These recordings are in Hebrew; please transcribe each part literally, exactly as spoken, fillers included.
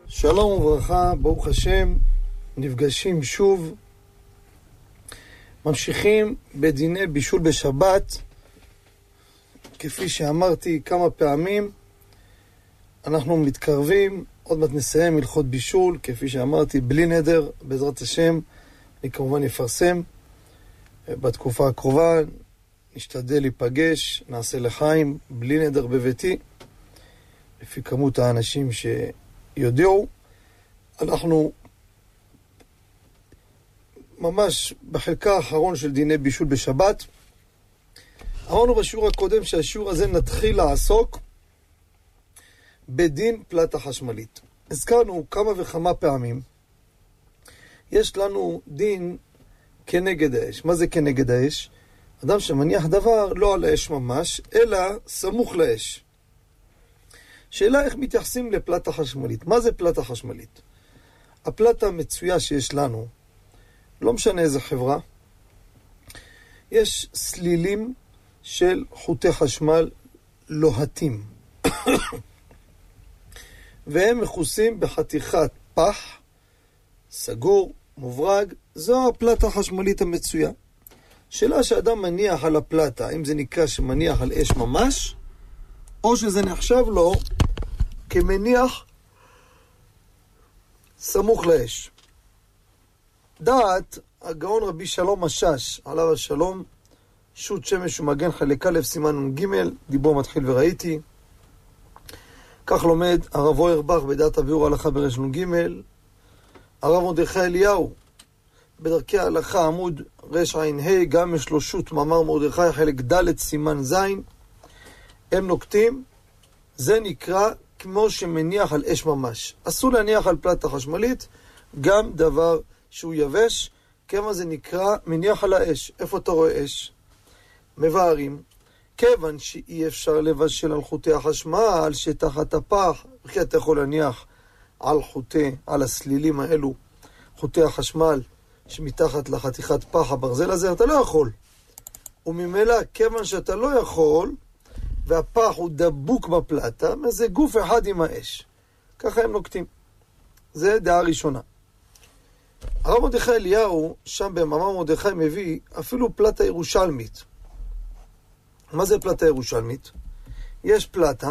שלום וברכה, ברוך השם, נפגשים שוב, ממשיכים בדיני בישול בשבת. כפי שאמרתי כמה פעמים, אנחנו מתקרבים, עוד מעט נסיים הלכות בישול, כפי שאמרתי, בלי נדר, בעזרת השם, אני כמובן אפרסם בתקופה הקרובה, נשתדל להיפגש, נעשה לחיים, בלי נדר בביתי, לפי כמות האנשים שיודעו. אנחנו ממש בחלקה האחרון של דיני בישול בשבת. אמרנו בשיעור הקודם שהשיעור הזה נתחיל לעסוק בדין פלטה חשמלית. הזכרנו כמה וכמה פעמים, יש לנו דין כנגד האש. מה זה כנגד האש? אדם שמניח דבר לא על האש ממש, אלא סמוך לאש. שאלה איך מתייחסים לפלטה חשמלית. מה זה פלטה חשמלית? הפלטה המצויה שיש לנו, לא משנה איזה חברה, יש סלילים של חוטי חשמל לוהטים. והם מכוסים בחתיכת פח, סגור, מוברג. זו הפלטה החשמלית המצויה. שאלה שאדם מניח על הפלטה, אם זה נקרא שמניח על אש ממש, או שזה נחשב לו כמניח סמוך לאש. דעת הגאון רבי שלום משש, עליו השלום, שו"ת שמש ומגן חלק א' סימן ג', דיבור מתחיל וראיתי. כך לומד הרב אוירבך בדעת הביאור הלכה ברש נ' ג', הרב מרדכי אליהו בדרכי ההלכה עמוד רש עין ה', גם יש לו שו"ת מאמר מרדכי חלק ד' סימן ז'. הם נוקטים, זה נקרא כמו שמניח על אש ממש. אסור להניח על פלטה חשמלית גם דבר שהוא יבש, כמה זה נקרא מניח על האש. איפה אתה רואה אש? מבארים, כיוון שאי אפשר לבשל על חוטי החשמל שתחת הפח, וכי אתה יכול להניח על חוטי, על הסלילים האלו, חוטי החשמל שמתחת לחתיכת פח הברזל הזה, אתה לא יכול. וממילא, כיוון שאתה לא יכול, והפח הוא דבוק בפלטה, זה גוף אחד עם האש. ככה הם נוקטים. זה דעה ראשונה. הרב מרדכי אליהו, שם במאמר מרדכי מביא אפילו פלטה ירושלמית. מה זה פלטה ירושלמית? יש פלטה,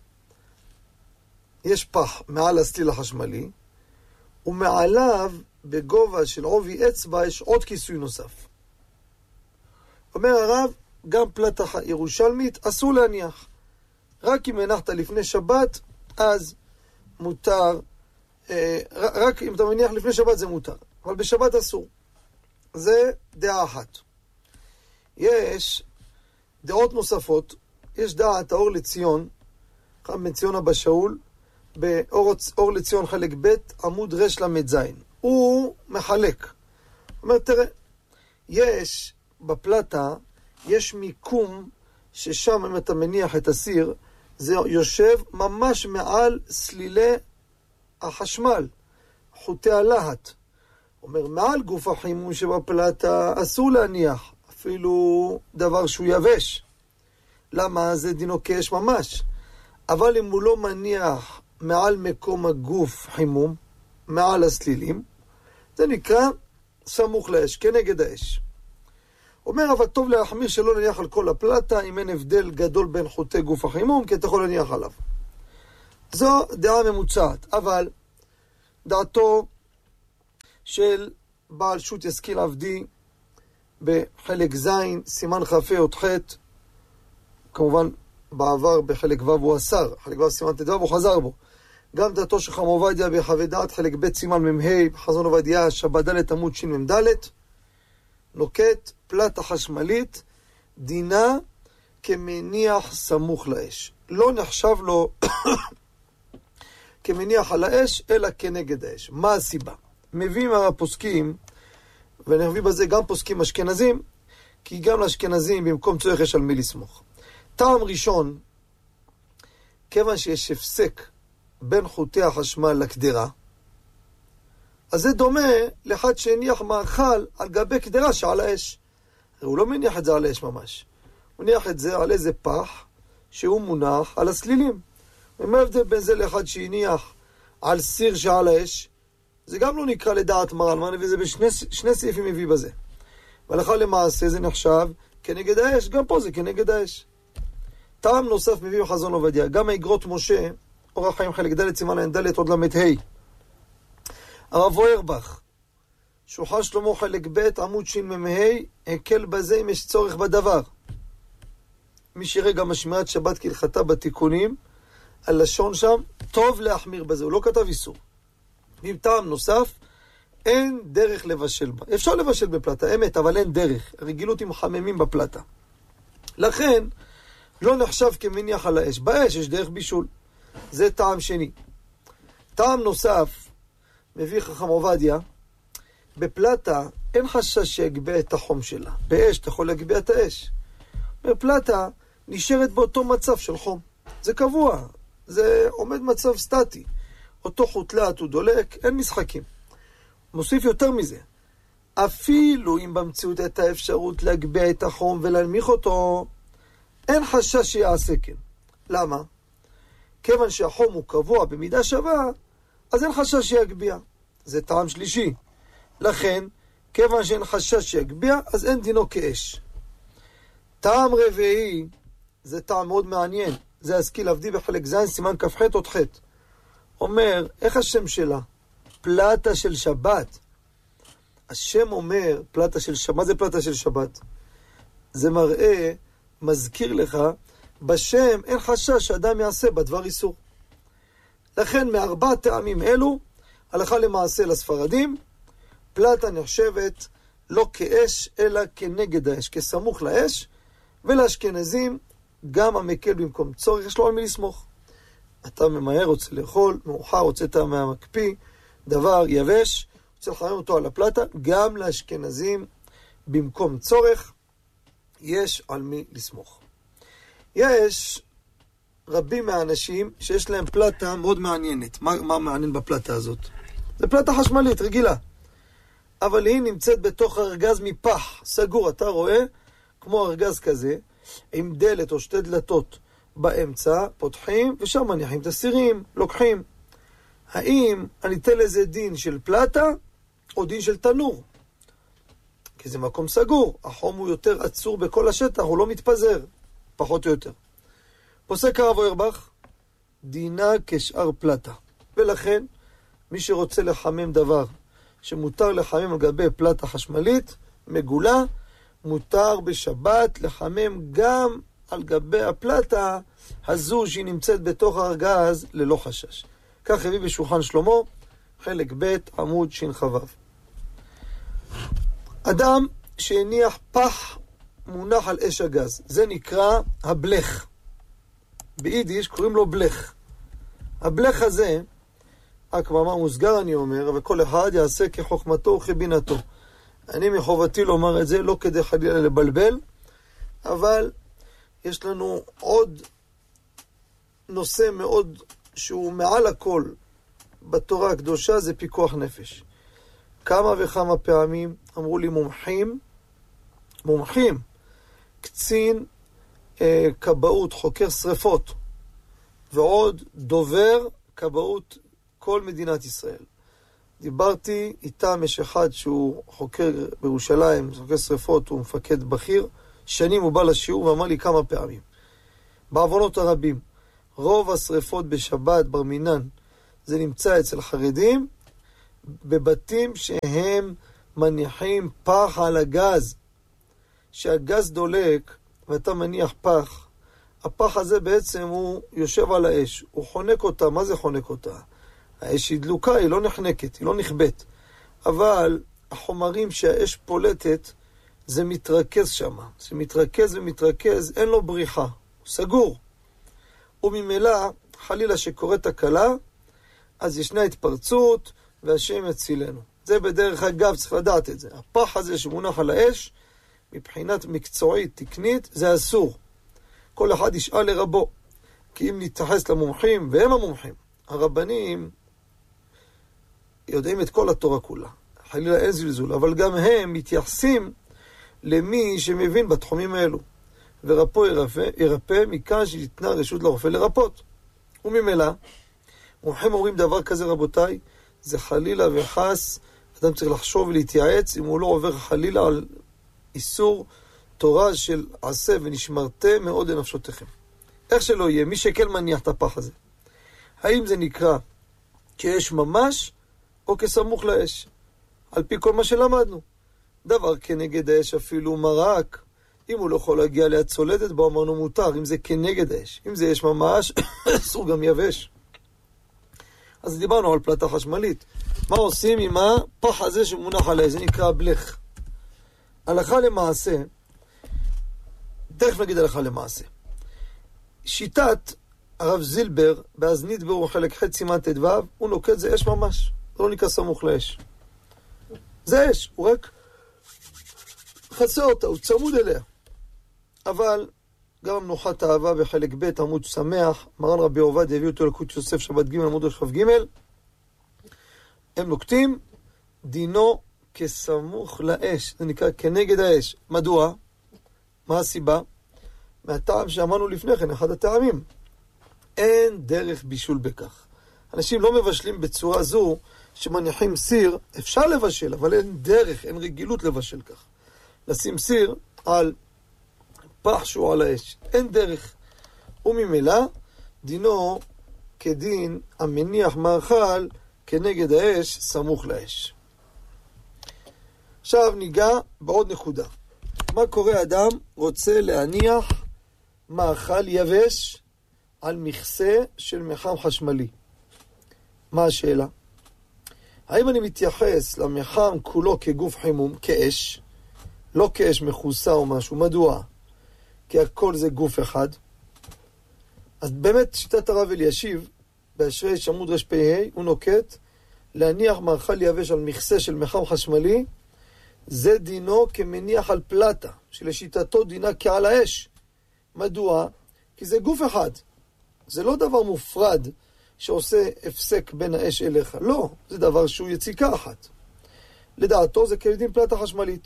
יש פח מעל הסליל החשמלי, ומעליו בגובה של עובי אצבע יש עוד כיסוי נוסף. אומר הרב, גם פלטה ירושלמית אסור להניח. רק אם הנחת לפני שבת, אז מותר. אה, רק אם אתה מניח לפני שבת זה מותר. אבל בשבת אסור. זה דעה אחת. יש דעות נוספות. יש דעת האור לציון, חם בן ציון אבא שאול, באור אור לציון חלק ב' עמוד רש למד זין. הוא מחלק. אומר, תראה, יש בפלטה, יש מיקום ששם אם אתה מניח את הסיר, זה יושב ממש מעל סלילי החשמל, חוטי הלהט. אומר, מעל גוף החימום שבפלטה אסור להניח, אפילו דבר שהוא יבש. למה? זה דינו כאש ממש. אבל אם הוא לא מניח מעל מקום הגוף חימום, מעל הסלילים, זה נקרא סמוך לאש, כנגד האש. אומר, אבל טוב להחמיר שלא להניח על כל הפלטה, אם אין הבדל גדול בין חוטי גוף החימום, כי אתה יכול להניח עליו. זו דעה ממוצעת, אבל דעתו של בעל שו"ת ישכיל עבדי בחלק ז', סימן כ"ה עוד ח', כמובן בעבר בחלק ו' הוא אסר, חלק ו' סימן ט"ו הוא חזר בו. גם דעתו של חכם עובדיה בחוות דעת, חלק ב' סימן מ"ה, בחזון עובדיה, שבת ד' עמוד ש"מ ד', נוקט פלטה חשמלית, דינה כמניח סמוך לאש. לא נחשב לו כמניח על האש, אלא כנגד האש. מה הסיבה? מביאים הפוסקים, ואני מביא בזה גם פוסקים אשכנזים, כי גם לאשכנזים במקום צורך יש על מי לסמוך. טעם ראשון, כיוון שיש הפסק בין חוטי החשמל לקדרה, אז זה דומה לאחד שהניח מאכל על גבי קדרה שעל האש. הוא לא מניח את זה על האש ממש. הוא מניח את זה על איזה פח שהוא מונח על הסלילים. ומה ההבדל בין זה לאחד שהניח על סיר שעל האש, זה גם לא נקרא לדעת מרן, מה נביא זה בשני שני סעיפים מביא בזה. והלכה למעשה זה נחשב כנגד האש, גם פה זה כנגד האש. טעם נוסף מביא בחזון עובדיה, גם האגרות משה, אורח חיים חלק ד' סימן עין ד' עוד למד ה'. הרב ווירבך, שולחן שלמה חלק ב' עמוד שמ"ה, הקל בזה אם יש צורך בדבר. מי שיראה גם השמירת שבת כהלכתה בתיקונים, הלשון שם, טוב להחמיר בזה, הוא לא כתב איסור. עם טעם נוסף, אין דרך לבשל בה. אפשר לבשל בפלטה, אמת, אבל אין דרך. הרגילות היא מחממים בפלטה. לכן, לא נחשב כמניח על האש. באש יש דרך בישול. זה טעם שני. טעם נוסף, מביא חכם עובדיה, בפלטה אין חשש שיגביה את החום שלה. באש אתה יכול להגביה את האש. בפלטה נשארת באותו מצב של חום. זה קבוע. זה עומד מצב סטטי. אותו חוטלת הוא דולק, אין משחקים. מוסיף יותר מזה. אפילו אם במציאות הייתה אפשרות להגביה את החום ולהנמיך אותו, אין חשש שיעשה כן. למה? כיוון שהחום הוא קבוע במידה שווה, אז אין חשש שיגביה. זה טעם שלישי. לכן, כיוון שאין חשש שיגביה, אז אין דינו כאש. טעם רביעי, זה טעם מאוד מעניין. זה השכיל עבדי בחלק זין, סימן כ"ח עוד ח'. אומר, איך השם שלה? פלטה של שבת. השם אומר, פלטה של שבת. מה זה פלטה של שבת? זה מראה, מזכיר לך, בשם אין חשש שאדם יעשה בדבר איסור. לכן, מארבע טעמים אלו, הלכה למעשה לספרדים, פלטה נחשבת לא כאש, אלא כנגד האש, כסמוך לאש, ולאשכנזים, גם המקל במקום צורך, יש לו על מי לסמוך. אתה ממהר, רוצה לאכול, מאוחר, רוצה אתה מהמקפיא, דבר יבש, רוצה לחמם אותו על הפלטה, גם לאשכנזים במקום צורך, יש על מי לסמוך. יש רבים מהאנשים שיש להם פלטה מאוד מעניינת. מה, מה מעניין בפלטה הזאת? זה פלטה חשמלית, רגילה. אבל היא נמצאת בתוך ארגז מפח, סגור, אתה רואה, כמו ארגז כזה, עם דלת או שתי דלתות באמצע, פותחים, ושם מניחים את הסירים, לוקחים. האם אני אתן לזה דין של פלטה, או דין של תנור? כי זה מקום סגור, החום הוא יותר עצור בכל השטח, הוא לא מתפזר, פחות או יותר. פוסק הרב ווירבך, דינה כשאר פלטה. ולכן, מי שרוצה לחמם דבר שמותר לחמם על גבי פלטה חשמלית, מגולה, מותר בשבת לחמם גם על גבי הפלטה הזו שהיא נמצאת בתוך הארגז ללא חשש. כך הביא בשולחן שלמה, חלק ב' עמוד ש"ו. אדם שהניח פח מונח על אש הגז, זה נקרא הבלך. ביידיש קוראים לו בלך. הבלך הזה, רק מאמר מוסגר אני אומר, וכל אחד יעשה כחוכמתו וכבינתו. אני מחובתי לומר את זה, לא כדי חלילה לבלבל, אבל יש לנו עוד נושא מאוד שהוא מעל הכל בתורה הקדושה, זה פיקוח נפש. כמה וכמה פעמים אמרו לי מומחים, מומחים, קצין אה, כבאות, חוקר שריפות, ועוד דובר כבאות כל מדינת ישראל. דיברתי איתם, יש אחד שהוא חוקר בירושלים, חוקר שריפות, הוא מפקד בכיר, שנים הוא בא לשיעור ואמר לי כמה פעמים. בעוונות הרבים, רוב השריפות בשבת, בר מינן, זה נמצא אצל חרדים, בבתים שהם מניחים פח על הגז. שהגז דולק ואתה מניח פח, הפח הזה בעצם הוא יושב על האש, הוא חונק אותה. מה זה חונק אותה? האש היא דלוקה, היא לא נחנקת, היא לא נכבט. אבל החומרים שהאש פולטת, זה מתרכז שם. זה מתרכז ומתרכז, אין לו בריחה, הוא סגור. וממילא, חלילה שקורית תקלה, אז ישנה התפרצות, והשם יצילנו. זה בדרך אגב, צריך לדעת את זה. הפח הזה שמונח על האש, מבחינת מקצועית, תקנית, זה אסור. כל אחד ישאל לרבו. כי אם נתייחס למומחים, והם המומחים, הרבנים יודעים את כל התורה כולה. חלילה אין זלזול, אבל גם הם מתייחסים למי שמבין בתחומים האלו. ורפו ירפא, ירפא מכאן שניתנה רשות לרופא לרפות. וממילא, מומחים אומרים דבר כזה, רבותיי, זה חלילה וחס, אדם צריך לחשוב ולהתייעץ אם הוא לא עובר חלילה על איסור תורה של עשה ונשמרתם מאוד לנפשותיכם. איך שלא יהיה, מי שכן מניח את הפח הזה. האם זה נקרא כאש ממש או כסמוך לאש? על פי כל מה שלמדנו. דבר כנגד האש אפילו מרק, אם הוא לא יכול להגיע ליד צולדת בו אמרנו מותר, אם זה כנגד האש. אם זה אש ממש, אסור גם יבש. אז דיברנו על פלטה חשמלית. מה עושים עם הפח הזה שמונח עליי? זה נקרא בלך. הלכה למעשה, תכף נגיד הלכה למעשה. שיטת הרב זילבר, באזנית ברור חלק ח' סימן תדו, הוא נוקט זה אש ממש. זה לא נקרא סמוך לאש. זה אש, הוא רק חצה אותה, הוא צמוד אליה. אבל גם המנוחת האהבה בחלק ב' עמוד שמח, מרן רבי עובדיה הביא אותו לקוט יוסף שבת ג' עמוד רחב ג', הם נוקטים דינו כסמוך לאש, זה נקרא כנגד האש. מדוע? מה הסיבה? מהטעם שאמרנו לפני כן, אחד הטעמים. אין דרך בישול בכך. אנשים לא מבשלים בצורה זו שמניחים סיר, אפשר לבשל, אבל אין דרך, אין רגילות לבשל כך. לשים סיר על פח שהוא על האש. אין דרך. וממילא, דינו כדין המניח מאכל כנגד האש, סמוך לאש. עכשיו ניגע בעוד נקודה. מה קורה אדם רוצה להניח מאכל יבש על מכסה של מחם חשמלי? מה השאלה? האם אני מתייחס למחם כולו כגוף חימום, כאש, לא כאש מכוסה או משהו? מדוע? כי הכל זה גוף אחד. אז באמת שיטת הרב אלישיב, באשרי עמוד רפ"ה, הוא נוקט להניח מאכל יבש על מכסה של מחם חשמלי, זה דינו כמניח על פלטה, שלשיטתו דינה כעל האש. מדוע? כי זה גוף אחד. זה לא דבר מופרד שעושה הפסק בין האש אליך. לא, זה דבר שהוא יציקה אחת. לדעתו זה כדין פלטה חשמלית.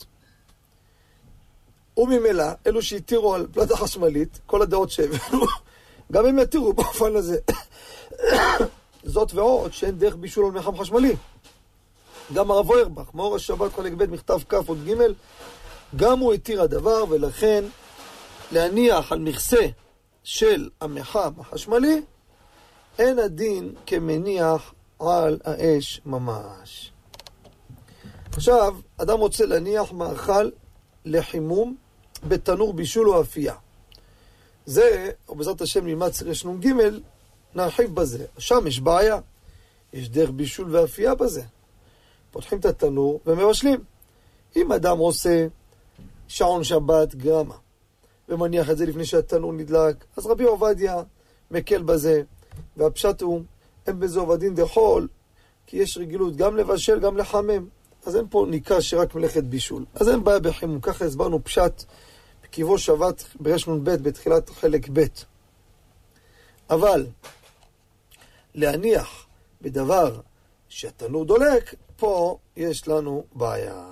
וממילא, אלו שהתירו על פלטה חשמלית, כל הדעות שהבאנו, גם הם יתירו באופן הזה. זאת ועוד שאין דרך בישול על מחם חשמלי. גם הרב אוירבך, מאור השבת חלק ב' מכתב כ' עוד ג', גם הוא התיר הדבר, ולכן להניח על מכסה של המחם החשמלי, אין הדין כמניח על האש ממש. עכשיו, אדם רוצה להניח מאכל לחימום בתנור בישול או אפייה. זה, או בעזרת השם נלמד סרש נ"ג, נרחיב בזה. שם יש בעיה. יש דרך בישול ואפייה בזה. פותחים את התנור ומבשלים. אם אדם עושה שעון שבת גרמה, ומניח את זה לפני שהתנור נדלק, אז רבי עובדיה מקל בזה, והפשט הוא, אין בזה עובדין דחול, כי יש רגילות גם לבשל, גם לחמם. אז אין פה ניקה שרק מלאכת בישול. אז אין בעיה בחימום. ככה הסברנו פשט בקיבו שבת ברש נ"ב בתחילת חלק ב'. אבל להניח בדבר שהתנור דולק, פה יש לנו בעיה.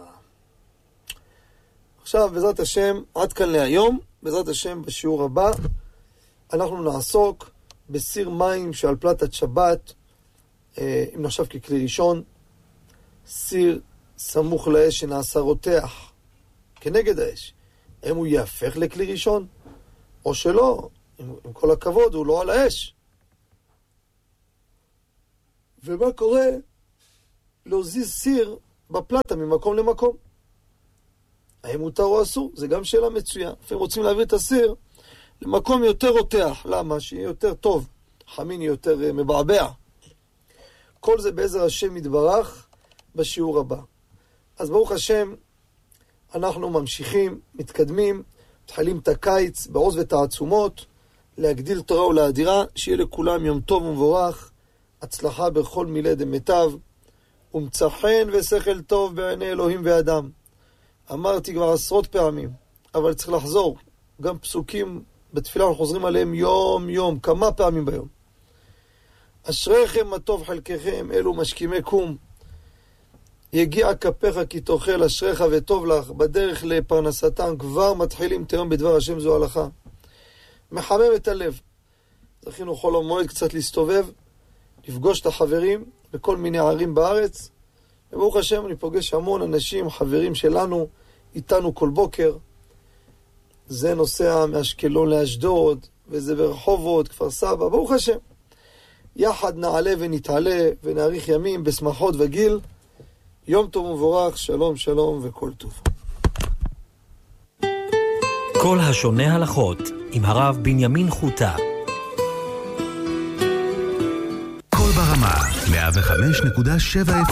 עכשיו, בעזרת השם, עד כאן להיום. בעזרת השם, בשיעור הבא, אנחנו נעסוק בסיר מים שעל פלטת שבת, אם נחשב ככלי ראשון, סיר סמוך לאש שנעשה רותח כנגד האש. האם הוא יהפך לכלי ראשון? או שלא, עם, עם כל הכבוד, הוא לא על האש. ומה קורה? להזיז סיר בפלטה ממקום למקום. האם מותר או אסור? זה גם שאלה מצויה. לפעמים רוצים להעביר את הסיר למקום יותר רותח. למה? שיהיה יותר טוב. חמין יותר uh, מבעבע. כל זה בעזר השם יתברך בשיעור הבא. אז ברוך השם, אנחנו ממשיכים, מתקדמים, מתחילים את הקיץ בעוז ותעצומות, להגדיל תורה ולהדירה, שיהיה לכולם יום טוב ומבורך, הצלחה בכל מילי דמיטב, ומצא חן ושכל טוב בעיני אלוהים ואדם. אמרתי כבר עשרות פעמים, אבל צריך לחזור. גם פסוקים בתפילה אנחנו חוזרים עליהם יום יום, כמה פעמים ביום. אשריכם מה טוב חלקכם, אלו משכימי קום. יגיע כפיך כי תאכל, אשריך וטוב לך, בדרך לפרנסתם כבר מתחילים תיום בדבר השם זו הלכה. מחמם את הלב. זכינו חול המועד קצת להסתובב, לפגוש את החברים בכל מיני ערים בארץ, וברוך השם אני פוגש המון אנשים, חברים שלנו, איתנו כל בוקר. זה נוסע מאשקלון לאשדוד, וזה ברחובות, כפר סבא, ברוך השם. יחד נעלה ונתעלה ונאריך ימים בשמחות וגיל. יום טוב ומבורך, שלום שלום וכל טוב. כל השונה הלכות עם הרב בנימין חוטה. כל ברמה מאה וחמש נקודה שבע